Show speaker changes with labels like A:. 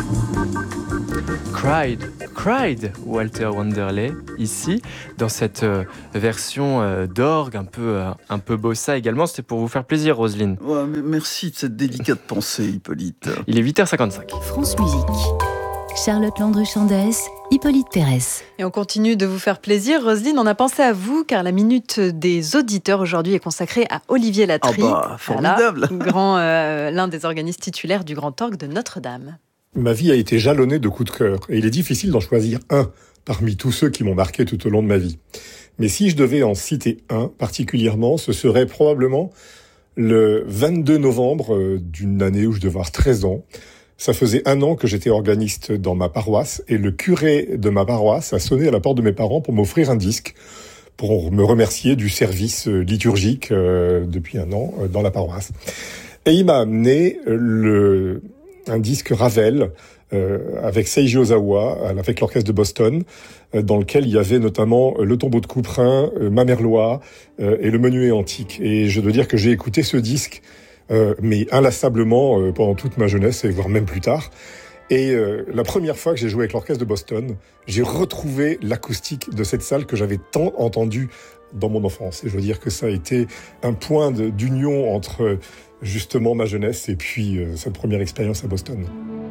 A: Cried, Walter Wanderley, ici, dans cette version d'orgue, un peu bossa également. C'était pour vous faire plaisir, Roselyne.
B: Ouais, merci de cette délicate pensée, Hippolyte.
A: Il est 8h55.
C: France Musique. Charlotte Landru-Chandès, Hippolyte Pérez.
D: Et on continue de vous faire plaisir. Roselyne, on a pensé à vous, car la minute des auditeurs aujourd'hui est consacrée à Olivier Latry.
B: Formidable.
D: L'un des organistes titulaires du Grand Orgue de Notre-Dame.
E: Ma vie a été jalonnée de coups de cœur, et il est difficile d'en choisir un parmi tous ceux qui m'ont marqué tout au long de ma vie. Mais si je devais en citer un particulièrement, ce serait probablement le 22 novembre d'une année où je devais avoir 13 ans. Ça faisait 1 an que j'étais organiste dans ma paroisse, et le curé de ma paroisse a sonné à la porte de mes parents pour m'offrir un disque, pour me remercier du service liturgique depuis 1 an dans la paroisse. Et il m'a amené un disque Ravel avec Seiji Ozawa, avec l'orchestre de Boston, dans lequel il y avait notamment le tombeau de Couperin, Mamerlois et le menuet antique. Et je dois dire que j'ai écouté ce disque, mais inlassablement pendant toute ma jeunesse, et voire même plus tard. Et la première fois que j'ai joué avec l'orchestre de Boston, j'ai retrouvé l'acoustique de cette salle que j'avais tant entendue dans mon enfance. Et je veux dire que ça a été un point d'union entre justement ma jeunesse et puis cette première expérience à Boston.